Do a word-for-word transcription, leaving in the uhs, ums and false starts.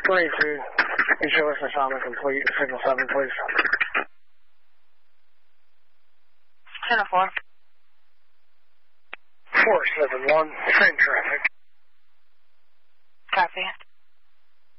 three two. Ensure listen assignment complete. Signal seven, please. ten oh four. four seven one, same traffic. Copy.